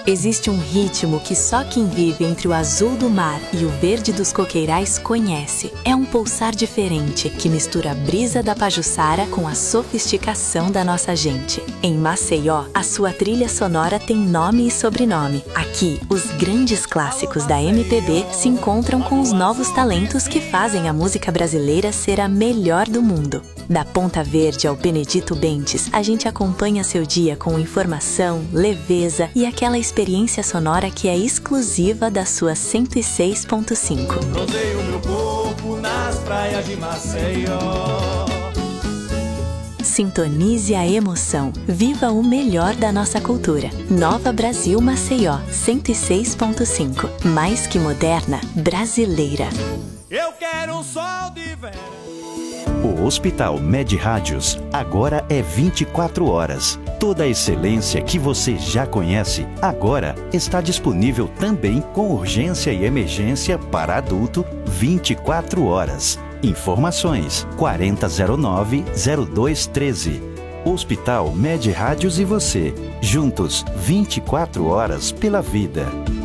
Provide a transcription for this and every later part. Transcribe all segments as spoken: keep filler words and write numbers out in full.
Existe um ritmo que só quem vive entre o azul do mar e o verde dos coqueirais conhece. É um pulsar diferente que mistura a brisa da Pajuçara com a sofisticação da nossa gente. Em Maceió, a sua trilha sonora tem nome e sobrenome. Aqui, os grandes clássicos da M P B se encontram com os novos talentos que fazem a música brasileira ser a melhor do mundo. Da Ponta Verde ao Benedito Bentes, a gente acompanha seu dia com informação, leveza e aquela experiência sonora que é exclusiva da sua cento e seis ponto cinco. Rodeio meu corpo nas praias de Maceió. Sintonize a emoção. Viva o melhor da nossa cultura. Nova Brasil Maceió, cento e seis ponto cinco. Mais que moderna, brasileira. Eu quero um sol de verão. O Hospital Med Rádios agora é vinte e quatro horas. Toda a excelência que você já conhece, agora está disponível também com urgência e emergência para adulto vinte e quatro horas. Informações quarenta zero nove zero dois treze. Hospital Med Rádios e você, juntos vinte e quatro horas pela vida.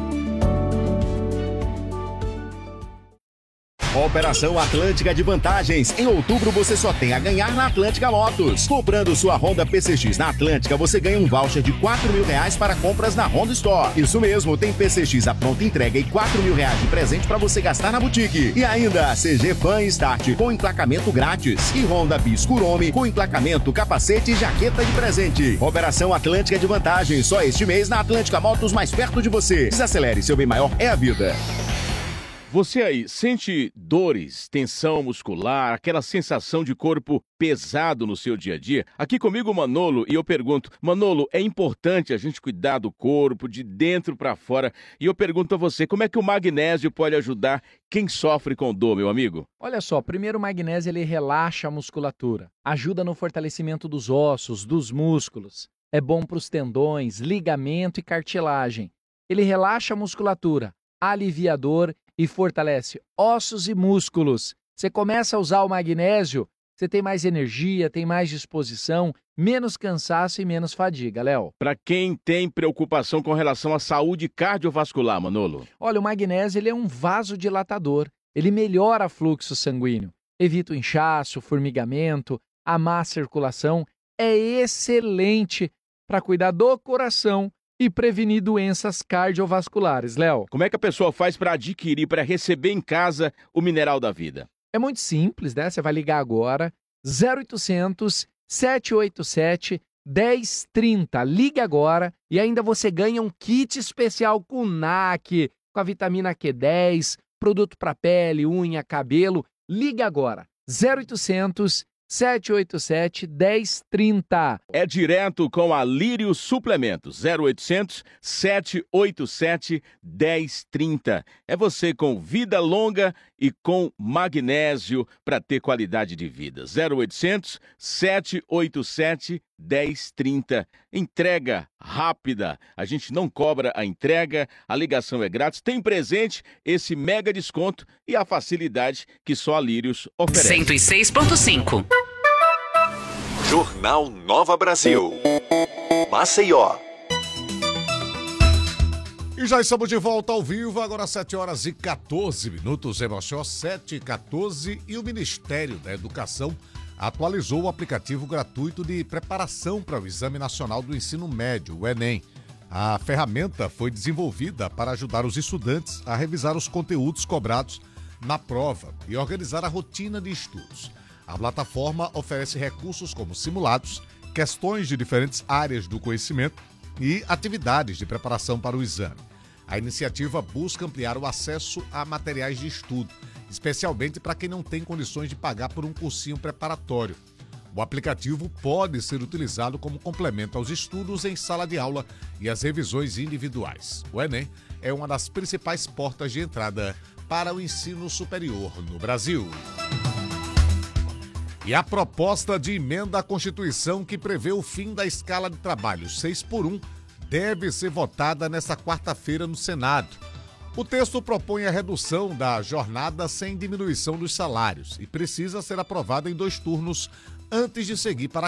Operação Atlântica de Vantagens. Em outubro você só tem a ganhar na Atlântica Motos. Comprando sua Honda P C X na Atlântica, você ganha um voucher de quatro mil reais para compras na Honda Store. Isso mesmo, tem P C X à pronta entrega e quatro mil reais de presente para você gastar na boutique. E ainda, C G Fan Start com emplacamento grátis. E Honda Bis Kurome com emplacamento, capacete e jaqueta de presente. Operação Atlântica de Vantagens. Só este mês na Atlântica Motos, mais perto de você. Desacelere, seu bem maior é a vida. Você aí sente dores, tensão muscular, aquela sensação de corpo pesado no seu dia a dia? Aqui comigo o Manolo e eu pergunto, Manolo, é importante a gente cuidar do corpo de dentro para fora? E eu pergunto a você, como é que o magnésio pode ajudar quem sofre com dor, meu amigo? Olha só, primeiro o magnésio ele relaxa a musculatura, ajuda no fortalecimento dos ossos, dos músculos, é bom para os tendões, ligamento e cartilagem. Ele relaxa a musculatura, aliviador e fortalece ossos e músculos. Você começa a usar o magnésio, você tem mais energia, tem mais disposição, menos cansaço e menos fadiga, Léo. Para quem tem preocupação com relação à saúde cardiovascular, Manolo? Olha, o magnésio ele é um vasodilatador. Ele melhora o fluxo sanguíneo, evita o inchaço, o formigamento, a má circulação. É excelente para cuidar do coração e prevenir doenças cardiovasculares, Léo. Como é que a pessoa faz para adquirir, para receber em casa o mineral da vida? É muito simples, né? Você vai ligar agora, zero oitocentos, sete oito sete, um zero três zero. Liga agora e ainda você ganha um kit especial com N A C, com a vitamina Q dez, produto para pele, unha, cabelo. Liga agora, zero oitocentos, sete oito sete, um zero três zero. É direto com a Lírio Suplementos, zero oitocentos, sete oito sete, um zero três zero. É você com vida longa e com magnésio para ter qualidade de vida. zero oitocentos, sete oito sete, um zero três zero. Entrega rápida. A gente não cobra a entrega, a ligação é grátis. Tem presente esse mega desconto e a facilidade que só a Lírios oferece. cento e seis ponto cinco. Jornal Nova Brasil. Maceió. E já estamos de volta ao vivo, agora sete horas e quatorze minutos em Maceió, sete e quatorze, e o Ministério da Educação atualizou o aplicativo gratuito de preparação para o Exame Nacional do Ensino Médio, o Enem. A ferramenta foi desenvolvida para ajudar os estudantes a revisar os conteúdos cobrados na prova e organizar a rotina de estudos. A plataforma oferece recursos como simulados, questões de diferentes áreas do conhecimento e atividades de preparação para o exame. A iniciativa busca ampliar o acesso a materiais de estudo, especialmente para quem não tem condições de pagar por um cursinho preparatório. O aplicativo pode ser utilizado como complemento aos estudos em sala de aula e às revisões individuais. O Enem é uma das principais portas de entrada para o ensino superior no Brasil. E a proposta de emenda à Constituição que prevê o fim da escala de trabalho seis por um deve ser votada nesta quarta-feira no Senado. O texto propõe a redução da jornada sem diminuição dos salários e precisa ser aprovada em dois turnos antes de seguir para